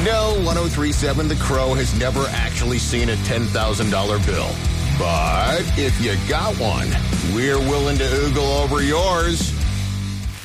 No, 1037 The Crow has never actually seen a $10,000 bill. But if you got one, we're willing to oogle over yours.